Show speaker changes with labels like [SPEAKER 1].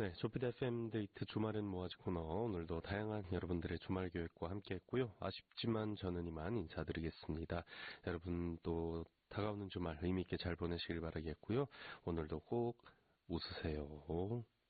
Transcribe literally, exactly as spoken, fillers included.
[SPEAKER 1] 네, 조피디 에프엠 데이트 주말엔 뭐하지 코너. 오늘도 다양한 여러분들의 주말 계획과 함께 했고요. 아쉽지만 저는 이만 인사드리겠습니다. 여러분 또 다가오는 주말 의미있게 잘 보내시길 바라겠고요. 오늘도 꼭 웃으세요.